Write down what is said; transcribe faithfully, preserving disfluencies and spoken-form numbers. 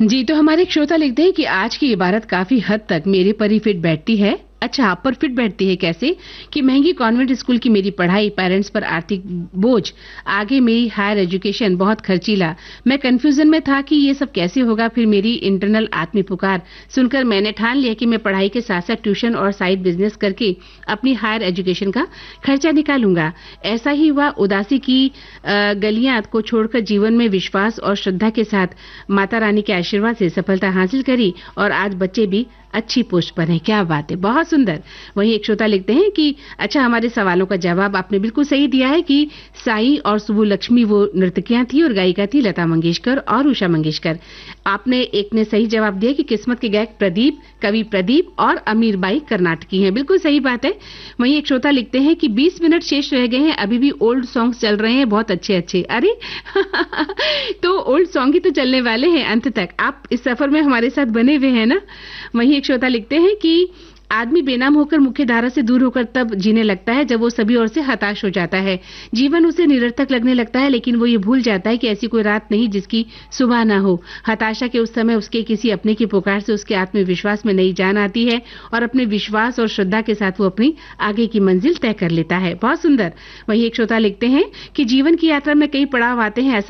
जी, तो हमारे एक श्रोता लिखते हैं कि आज की इबारत काफी हद तक मेरे पर ही फिट बैठती है। अच्छा, आप पर फिट बैठती है कैसे? कि महंगी कॉन्वेंट स्कूल की मेरी पढ़ाई, पेरेंट्स पर आर्थिक बोझ, आगे मेरी हायर एजुकेशन बहुत खर्चीला। मैं कंफ्यूजन में था कि ये सब कैसे होगा। फिर मेरी इंटरनल आत्मी पुकार सुनकर मैंने ठान लिया कि मैं पढ़ाई के साथ साथ ट्यूशन और साइड बिजनेस करके अपनी हायर एजुकेशन का खर्चा निकालूंगा। ऐसा ही हुआ। उदासी की अ, गलियां को छोड़कर जीवन में विश्वास और श्रद्धा के साथ माता रानी के आशीर्वाद से सफलता हासिल करी और आज बच्चे भी अच्छी पोस्ट पर हैं। क्या बात है, बहुत सुंदर। वहीं एक श्रोता लिखते हैं कि अच्छा, हमारे सवालों का जवाब आपने बिल्कुल सही दिया है कि साई और सुबु लक्ष्मी वो नर्तकियां थी और गायिका थी लता मंगेशकर और उषा मंगेशकर। आपने एक ने सही जवाब दिया कि किस्मत के गायक प्रदीप, कवि प्रदीप और अमीरबाई कर्नाटकी हैं। बिल्कुल सही बात है। वहीं एक श्रोता लिखते हैं कि बीस मिनट शेष रह गए हैं, अभी भी ओल्ड सॉन्ग्स चल रहे हैं, बहुत अच्छे अच्छे। अरे तो ओल्ड सॉन्ग ही तो चलने वाले हैं अंत तक। आप इस सफर में हमारे साथ बने हुए हैं ना। वहीं एक श्रोता लिखते हैं कि आदमी बेनाम होकर मुख्य धारा से दूर होकर तब जीने लगता है जब वो सभी ओर से हताश हो जाता है। जीवन उसे निरर्थक लगने लगता है, लेकिन वो ये भूल जाता है कि ऐसी कोई रात नहीं जिसकी सुबह ना हो। हताशा के उस समय उसके किसी अपने की पुकार से उसके आत्मविश्वास में नई जान आती है और अपने विश्वास और श्रद्धा के साथ वो अपनी आगे की मंजिल तय कर लेता है। बहुत सुंदर। वहीं एक श्रोता लिखते हैं कि जीवन की यात्रा में कई पड़ाव आते हैं, ऐसा